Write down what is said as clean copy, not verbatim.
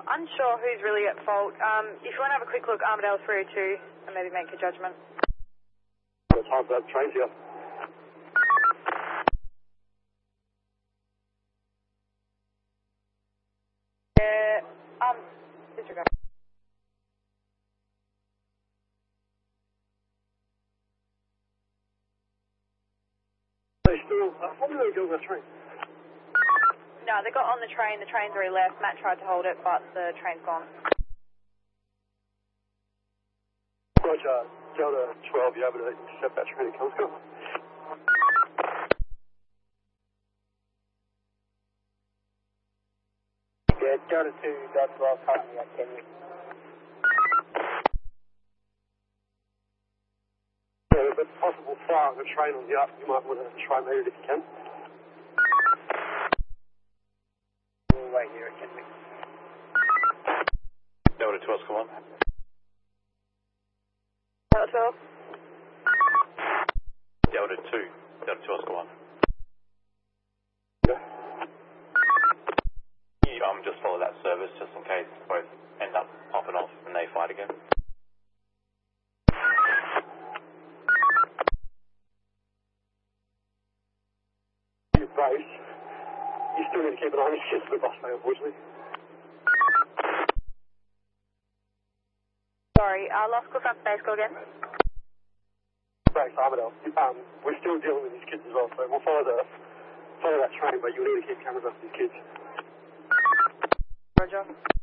unsure who's really at fault. If you want to have a quick look, Armadale 302, and maybe make a judgment. What time's that train here? Disregard. They still, what are they doing on the train? No, they got on the train's already left. Matt tried to hold it, but the train's gone. Roger, Delta 12, you able to intercept that train in Kelso? Yeah, Delta 2, Delta 12, currently at Kenya. Yeah, if it's possible fire on the train on the up, you might want to try and move it if you can. We'll wait here at Kenya. Delta 12, come on. Delta 12? Delta 2, Delta 12, come on. Yeah. Just follow that service just in case both end up popping off and they fight again. You brace. You still need to keep an eye on these kids for the bus day, unfortunately. Sorry, lost call from space, go again. Brace, Armadale. We're still dealing with these kids as well, so we'll follow that train, but you'll need to keep cameras up for these kids. Roger.